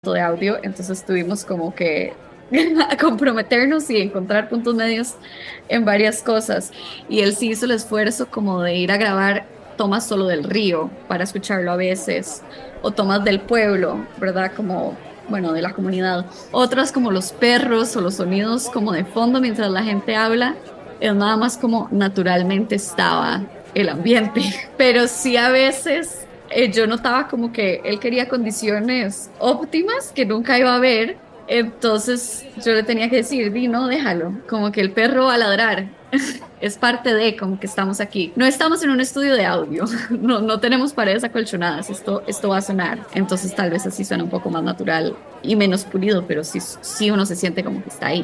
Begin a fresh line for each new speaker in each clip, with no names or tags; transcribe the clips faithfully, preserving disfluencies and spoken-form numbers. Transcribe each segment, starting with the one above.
de audio, entonces tuvimos como que comprometernos y encontrar puntos medios en varias cosas. Y él sí hizo el esfuerzo como de ir a grabar tomas solo del río para escucharlo a veces, o tomas del pueblo, ¿verdad? Como, bueno, de la comunidad. Otras como los perros o los sonidos como de fondo mientras la gente habla, es nada más como naturalmente estaba el ambiente. Pero sí a veces eh, yo notaba como que él quería condiciones óptimas que nunca iba a haber, entonces yo le tenía que decir, di, no, déjalo, como que el perro va a ladrar, es parte de como que estamos aquí. No estamos en un estudio de audio, no, no tenemos paredes acolchonadas, esto, esto va a sonar, entonces tal vez así suena un poco más natural y menos pulido, pero sí, sí uno se siente como que está ahí.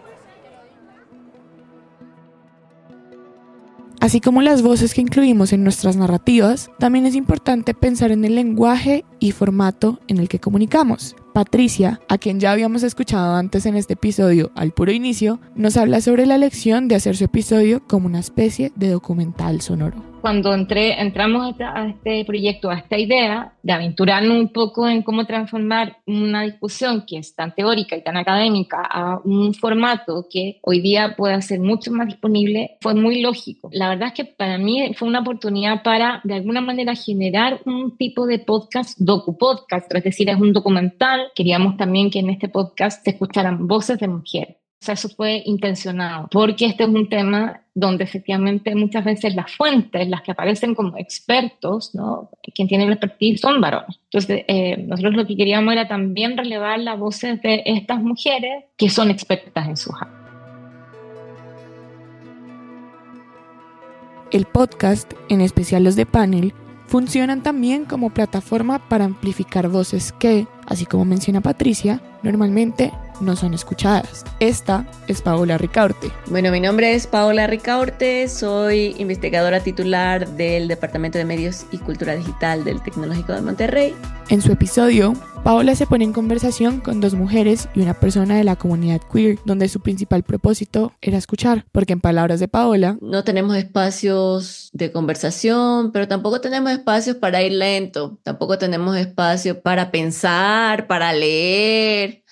Así como las voces que incluimos en nuestras narrativas, también es importante pensar en el lenguaje y formato en el que comunicamos. Patricia, a quien ya habíamos escuchado antes en este episodio al puro inicio, nos habla sobre la elección de hacer su episodio como una especie de documental sonoro.
Cuando entré, entramos a este, a este proyecto, a esta idea de aventurarnos un poco en cómo transformar una discusión que es tan teórica y tan académica a un formato que hoy día pueda ser mucho más disponible, fue muy lógico. La verdad es que para mí fue una oportunidad para, de alguna manera, generar un tipo de podcast, docu-podcast, es decir, es un documental. Queríamos también que en este podcast se escucharan voces de mujeres. O sea, eso fue intencionado, porque este es un tema donde efectivamente muchas veces las fuentes, las que aparecen como expertos, ¿no? Quien tiene el expertise son varones. Entonces, eh, nosotros lo que queríamos era también relevar las voces de estas mujeres que son expertas en su área.
El podcast, en especial los de panel, funcionan también como plataforma para amplificar voces que, así como menciona Patricia, normalmente no son escuchadas. Esta es Paola Ricaurte.
Bueno, mi nombre es Paola Ricaurte, soy investigadora titular del Departamento de Medios y Cultura Digital del Tecnológico de Monterrey.
En su episodio, Paola se pone en conversación con dos mujeres y una persona de la comunidad queer, donde su principal propósito era escuchar, porque en palabras de Paola,
no tenemos espacios de conversación, pero tampoco tenemos espacios para ir lento, tampoco tenemos espacio para pensar, para leer,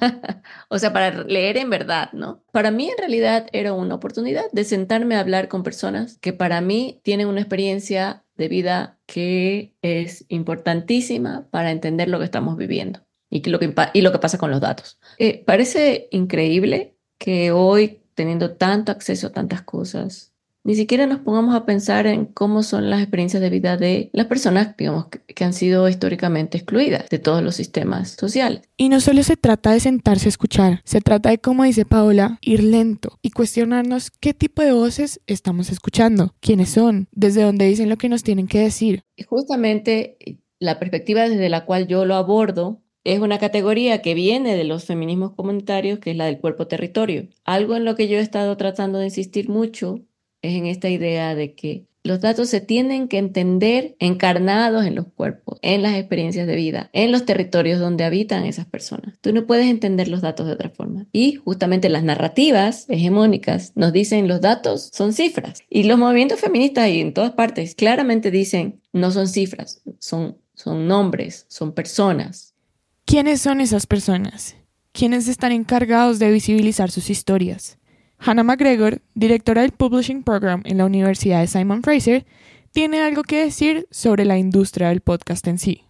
o sea, para leer en verdad, ¿no? Para mí en realidad era una oportunidad de sentarme a hablar con personas que para mí tienen una experiencia de vida que es importantísima para entender lo que estamos viviendo y, que lo, que, y lo que pasa con los datos. Eh, parece increíble que hoy, teniendo tanto acceso a tantas cosas, ni siquiera nos pongamos a pensar en cómo son las experiencias de vida de las personas, digamos, que, que han sido históricamente excluidas de todos los sistemas sociales.
Y no solo se trata de sentarse a escuchar, se trata de, como dice Paola, ir lento y cuestionarnos qué tipo de voces estamos escuchando, quiénes son, desde dónde dicen lo que nos tienen que decir.
Y justamente la perspectiva desde la cual yo lo abordo es una categoría que viene de los feminismos comunitarios, que es la del cuerpo-territorio. Algo en lo que yo he estado tratando de insistir mucho es en esta idea de que los datos se tienen que entender encarnados en los cuerpos, en las experiencias de vida, en los territorios donde habitan esas personas. Tú no puedes entender los datos de otra forma. Y justamente las narrativas hegemónicas nos dicen los datos son cifras. Y los movimientos feministas y en todas partes claramente dicen no son cifras, son, son nombres, son personas.
¿Quiénes son esas personas? ¿Quiénes están encargados de visibilizar sus historias? Hannah McGregor, directora del Publishing Program en la Universidad de Simon Fraser, tiene algo que decir sobre la industria del podcast en sí.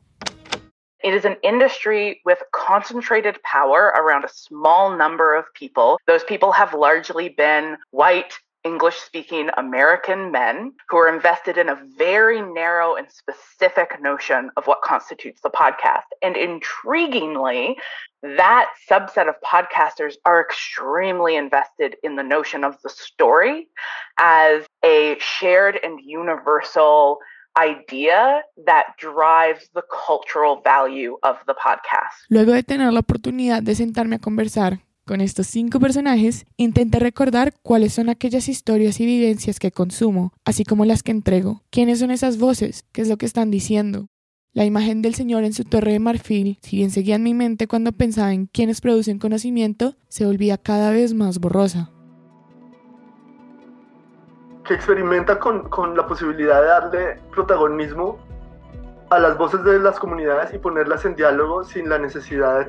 It is an industry with concentrated power around a small number of people. Those people have largely been white, English-speaking American men who are invested in a very narrow and specific notion of what constitutes the podcast. And intriguingly, that subset of podcasters are extremely invested in the notion of the story as a shared and universal idea that drives the cultural value of the podcast.
Luego de tener la oportunidad de sentarme a conversar con estos cinco personajes, intenté recordar cuáles son aquellas historias y vivencias que consumo, así como las que entrego. ¿Quiénes son esas voces? ¿Qué es lo que están diciendo? La imagen del señor en su torre de marfil, si bien seguía en mi mente cuando pensaba en quiénes producen conocimiento, se volvía cada vez más borrosa.
Que experimenta con, con la posibilidad de darle protagonismo a las voces de las comunidades y ponerlas en diálogo sin la necesidad de